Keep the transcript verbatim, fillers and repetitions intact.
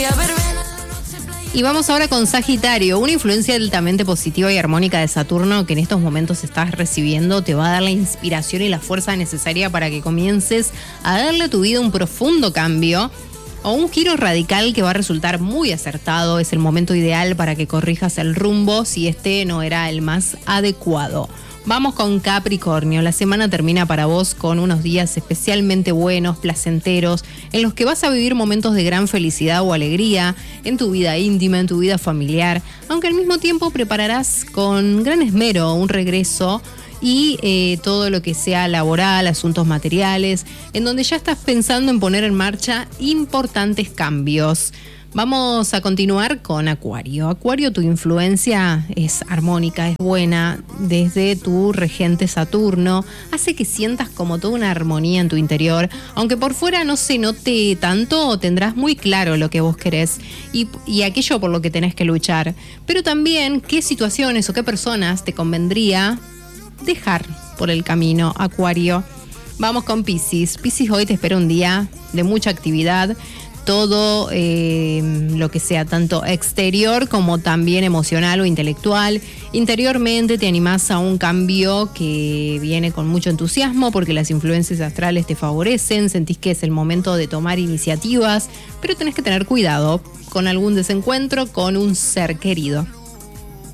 Y vamos ahora con Sagitario. Una influencia altamente positiva y armónica de Saturno que en estos momentos estás recibiendo te va a dar la inspiración y la fuerza necesaria para que comiences a darle a tu vida un profundo cambio o un giro radical que va a resultar muy acertado. Es el momento ideal para que corrijas el rumbo si este no era el más adecuado. Vamos con Capricornio. La semana termina para vos con unos días especialmente buenos, placenteros, en los que vas a vivir momentos de gran felicidad o alegría en tu vida íntima, en tu vida familiar, aunque al mismo tiempo prepararás con gran esmero un regreso y eh, todo lo que sea laboral, asuntos materiales, en donde ya estás pensando en poner en marcha importantes cambios. Vamos a continuar con Acuario. Acuario, tu influencia es armónica, es buena, desde tu regente Saturno, hace que sientas como toda una armonía en tu interior, aunque por fuera no se note tanto, tendrás muy claro lo que vos querés y, y aquello por lo que tenés que luchar, pero también qué situaciones o qué personas te convendría dejar por el camino, Acuario. Vamos con Piscis. Piscis, hoy te espera un día de mucha actividad, todo eh, lo que sea tanto exterior como también emocional o intelectual. Interiormente te animás a un cambio que viene con mucho entusiasmo porque las influencias astrales te favorecen, sentís que es el momento de tomar iniciativas, pero tenés que tener cuidado con algún desencuentro con un ser querido.